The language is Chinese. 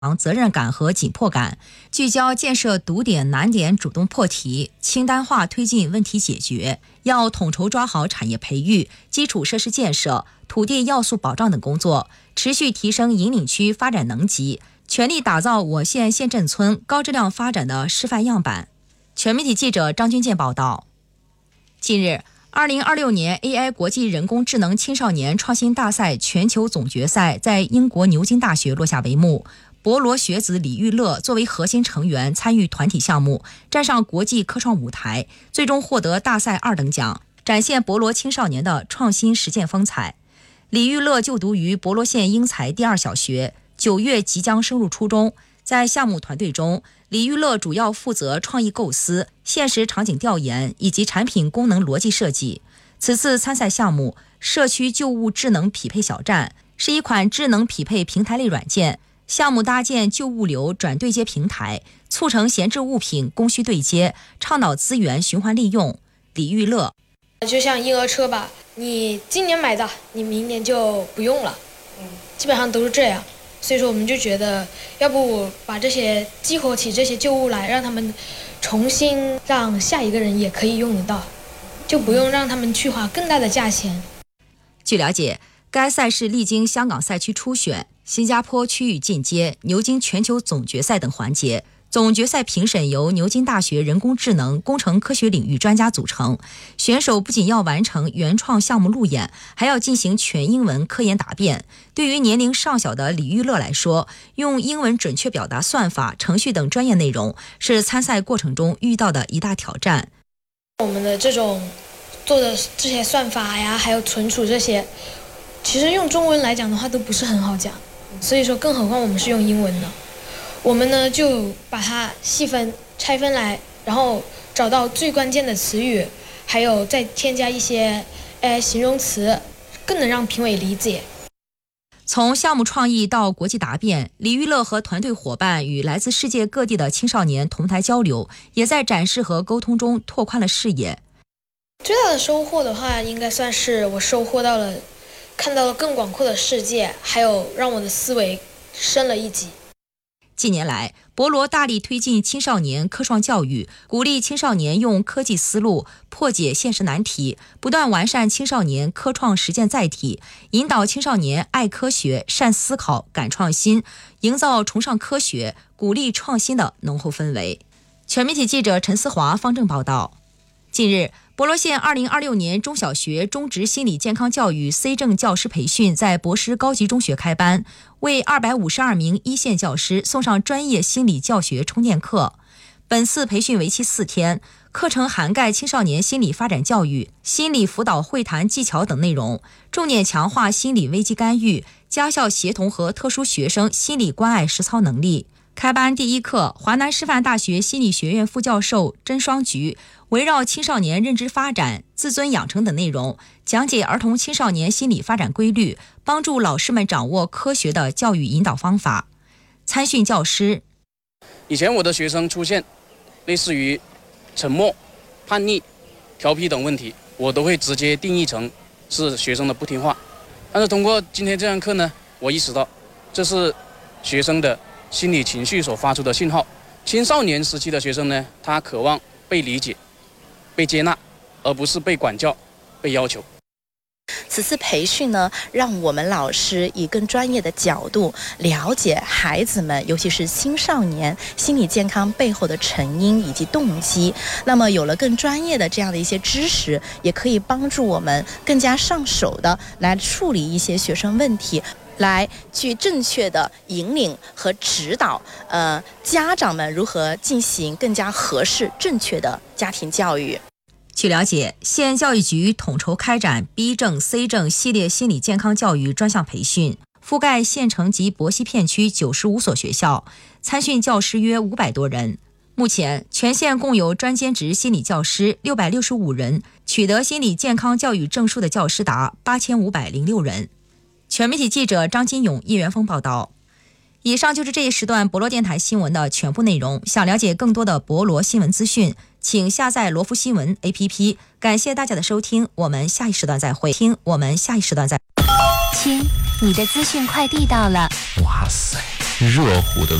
责任感和紧迫感，聚焦建设堵点难点，主动破题，清单化推进问题解决。要统筹抓好产业培育、基础设施建设、土地要素保障等工作，持续提升引领区发展能级，全力打造我县县镇村高质量发展的示范样板。全媒体记者张军健报道。近日，2026年 AI 国际人工智能青少年创新大赛全球总决赛在英国牛津大学落下帷幕。博罗学子李玉乐作为核心成员参与团体项目，站上国际科创舞台，最终获得大赛2等奖，展现博罗青少年的创新实践风采。李玉乐就读于博罗县英才第2小学，9月即将升入初中。在项目团队中，李玉乐主要负责创意构思、现实场景调研以及产品功能逻辑设计。此次参赛项目社区旧物智能匹配小站是一款智能匹配平台类软件，项目搭建旧物流转对接平台，促成闲置物品供需对接，倡导资源循环利用。李玉乐就像婴儿车吧，你今年买的，你明年就不用了，基本上都是这样。所以说我们就觉得，要不把这些激活起这些旧物来，让他们重新让下一个人也可以用得到，就不用让他们去花更大的价钱。 据了解，该赛事历经香港赛区初选、新加坡区域进阶、牛津全球总决赛等环节。总决赛评审由牛津大学人工智能工程科学领域专家组成，选手不仅要完成原创项目路演，还要进行全英文科研答辩。对于年龄尚小的李玉乐来说，用英文准确表达算法、程序等专业内容是参赛过程中遇到的一大挑战。 我们的这种做的这些算法呀，还有存储这些，其实用中文来讲的话都不是很好讲，所以说更何况我们是用英文的。我们呢就把它细分拆分来，然后找到最关键的词语，还有再添加一些形容词，更能让评委理解。 从项目创意到国际答辩，李玉乐和团队伙伴与来自世界各地的青少年同台交流，也在展示和沟通中拓宽了视野。 最大的收获的话，应该算是我收获到了看到了更广阔的世界，还有让我的思维升了一级。 近年来，博罗大力推进青少年科创教育，鼓励青少年用科技思路破解现实难题，不断完善青少年科创实践载体，引导青少年爱科学、善思考、敢创新，营造崇尚科学、鼓励创新的浓厚氛围。全媒体记者陈思华、方正报道。近日，博罗县2026年中小学中职心理健康教育 C 证教师培训在博施高级中学开班，为252名一线教师送上专业心理教学充电课。本次培训为期4天，课程涵盖青少年心理发展教育、心理辅导会谈技巧等内容，重点强化心理危机干预、家校协同和特殊学生心理关爱实操能力。开班第一课，华南师范大学心理学院副教授甄双菊围绕青少年认知发展、自尊养成等内容，讲解儿童青少年心理发展规律，帮助老师们掌握科学的教育引导方法。参训教师： 以前我的学生出现类似于沉默、叛逆、调皮等问题，我都会直接定义成是学生的不听话。但是通过今天这堂课呢，我意识到这是学生的心理情绪所发出的信号。青少年时期的学生呢，他渴望被理解、被接纳，而不是被管教、被要求。 此次培训呢，让我们老师以更专业的角度了解孩子们，尤其是青少年心理健康背后的成因以及动机。那么有了更专业的这样的一些知识，也可以帮助我们更加上手的来处理一些学生问题，来去正确的引领和指导家长们如何进行更加合适正确的家庭教育。 据了解，县教育局统筹开展 B 证、C 证系列心理健康教育专项培训，覆盖县城及博西片区95所学校，参训教师约500多人。目前，全县共有专兼职心理教师665人，取得心理健康教育证书的教师达8506人。全媒体记者张金勇、叶元峰报道。以上就是这一时段博罗电台新闻的全部内容。想了解更多的博罗新闻资讯，请下载罗福新闻 APP。感谢大家的收听，我们下一时段再会。 亲，你的资讯快递到了。 哇塞， 热乎的